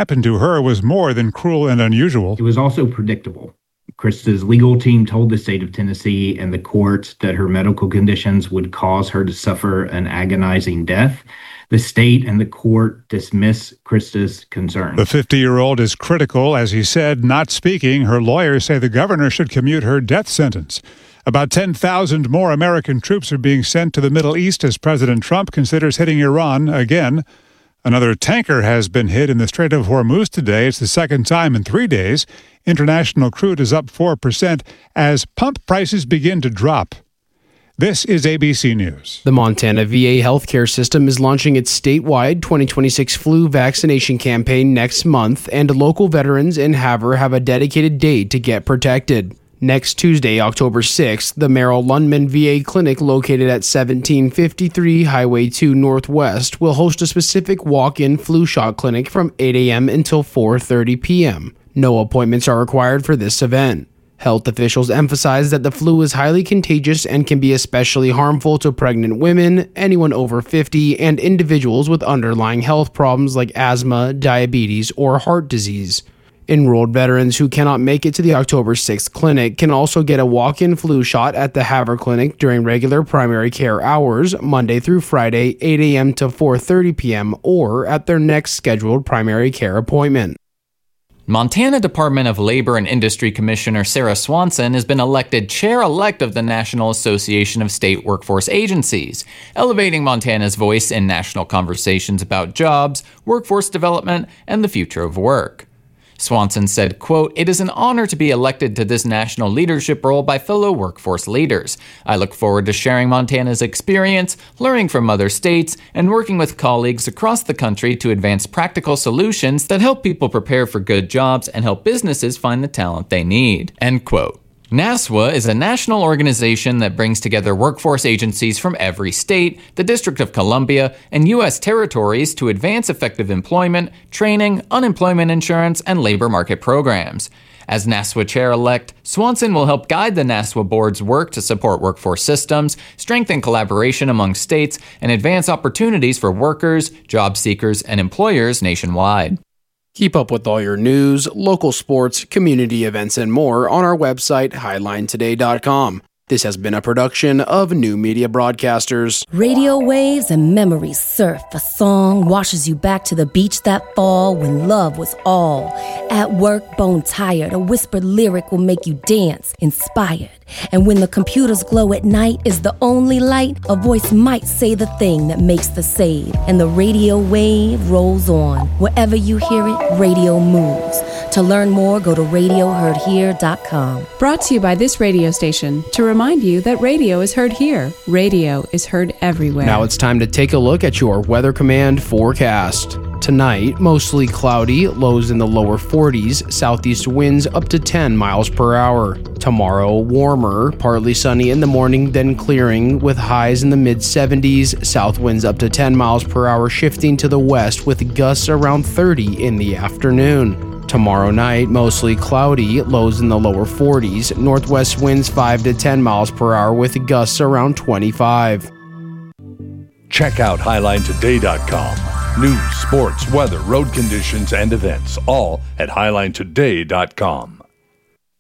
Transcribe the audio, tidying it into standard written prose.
happened to her was more than cruel and unusual. It was also predictable. Krista's legal team told the state of Tennessee and the court that her medical conditions would cause her to suffer an agonizing death. The state and the court dismiss Krista's concerns. The 50-year-old is critical, as he said, not speaking. Her lawyers say the governor should commute her death sentence. About 10,000 more American troops are being sent to the Middle East as President Trump considers hitting Iran again. Another tanker has been hit in the Strait of Hormuz today. It's the second time in 3 days. International crude is up 4% as pump prices begin to drop. This is ABC News. The Montana VA healthcare system is launching its statewide 2026 flu vaccination campaign next month, and local veterans in Havre have a dedicated date to get protected. Next Tuesday, October 6th, the Merrill Lundman VA clinic located at 1753 Highway 2 Northwest will host a specific walk-in flu shot clinic from 8 a.m. until 4:30 p.m. No appointments are required for this event. Health officials emphasize that the flu is highly contagious and can be especially harmful to pregnant women, anyone over 50, and individuals with underlying health problems like asthma, diabetes, or heart disease. Enrolled veterans who cannot make it to the October 6th clinic can also get a walk-in flu shot at the Havre Clinic during regular primary care hours, Monday through Friday, 8 a.m. to 4:30 p.m., or at their next scheduled primary care appointment. Montana Department of Labor and Industry Commissioner Sarah Swanson has been elected chair-elect of the National Association of State Workforce Agencies, elevating Montana's voice in national conversations about jobs, workforce development, and the future of work. Swanson said, quote, "It is an honor to be elected to this national leadership role by fellow workforce leaders. I look forward to sharing Montana's experience, learning from other states, and working with colleagues across the country to advance practical solutions that help people prepare for good jobs and help businesses find the talent they need." End quote. NASWA is a national organization that brings together workforce agencies from every state, the District of Columbia, and U.S. territories to advance effective employment, training, unemployment insurance, and labor market programs. As NASWA chair-elect, Swanson will help guide the NASWA board's work to support workforce systems, strengthen collaboration among states, and advance opportunities for workers, job seekers, and employers nationwide. Keep up with all your news, local sports, community events, and more on our website, HighlineToday.com. This has been a production of New Media Broadcasters. Radio waves and memories surf. A song washes you back to the beach that fall when love was all. At work, bone tired, a whispered lyric will make you dance, inspired. And when the computers glow at night is the only light, a voice might say the thing that makes the save. And the radio wave rolls on. Wherever you hear it, radio moves. To learn more, go to radioheardhere.com. Brought to you by this radio station to remind you that radio is heard here. Radio is heard everywhere. Now it's time to take a look at your Weather Command forecast. Tonight, mostly cloudy, lows in the lower 40s, southeast winds up to 10 miles per hour. Tomorrow, warmer, partly sunny in the morning, then clearing with highs in the mid-70s, south winds up to 10 miles per hour shifting to the west with gusts around 30 in the afternoon. Tomorrow night, mostly cloudy, lows in the lower 40s, northwest winds 5 to 10 miles per hour with gusts around 25. Check out HighlineToday.com. News, sports, weather, road conditions, and events, all at HighlineToday.com.